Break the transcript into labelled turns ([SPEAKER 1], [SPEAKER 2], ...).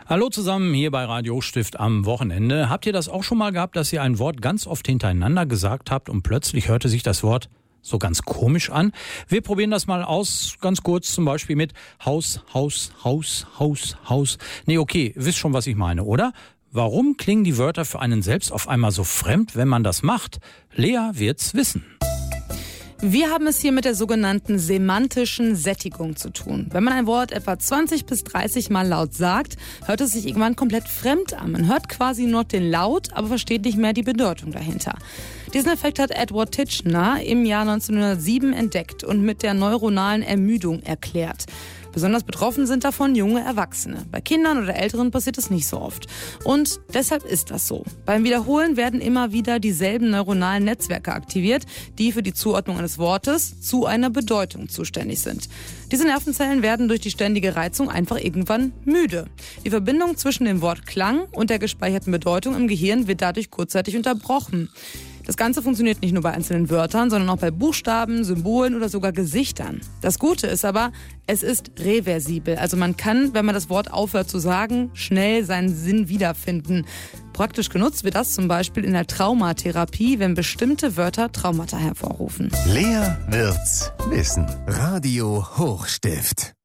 [SPEAKER 1] Hallo zusammen hier bei Radio Hochstift am Wochenende. Habt ihr das auch schon mal gehabt, dass ihr ein Wort ganz oft hintereinander gesagt habt und plötzlich hörte sich das Wort so ganz komisch an? Wir probieren das mal aus, ganz kurz, zum Beispiel mit Haus, Haus, Haus, Haus, Haus. Nee, okay, wisst schon, was ich meine, oder? Warum klingen die Wörter für einen selbst auf einmal so fremd, wenn man das macht? Lea wird's wissen.
[SPEAKER 2] Wir haben es hier mit der sogenannten semantischen Sättigung zu tun. Wenn man ein Wort etwa 20 bis 30 Mal laut sagt, hört es sich irgendwann komplett fremd an. Man hört quasi nur den Laut, aber versteht nicht mehr die Bedeutung dahinter. Diesen Effekt hat Edward Titchener im Jahr 1907 entdeckt und mit der neuronalen Ermüdung erklärt. Besonders betroffen sind davon junge Erwachsene. Bei Kindern oder Älteren passiert es nicht so oft. Und deshalb ist das so. Beim Wiederholen werden immer wieder dieselben neuronalen Netzwerke aktiviert, die für die Zuordnung eines Wortes zu einer Bedeutung zuständig sind. Diese Nervenzellen werden durch die ständige Reizung einfach irgendwann müde. Die Verbindung zwischen dem Wortklang und der gespeicherten Bedeutung im Gehirn wird dadurch kurzzeitig unterbrochen. Das Ganze funktioniert nicht nur bei einzelnen Wörtern, sondern auch bei Buchstaben, Symbolen oder sogar Gesichtern. Das Gute ist aber, es ist reversibel. Also man kann, wenn man das Wort aufhört zu sagen, schnell seinen Sinn wiederfinden. Praktisch genutzt wird das zum Beispiel in der Traumatherapie, wenn bestimmte Wörter Traumata hervorrufen.
[SPEAKER 3] Lea wird's wissen. Radio Hochstift.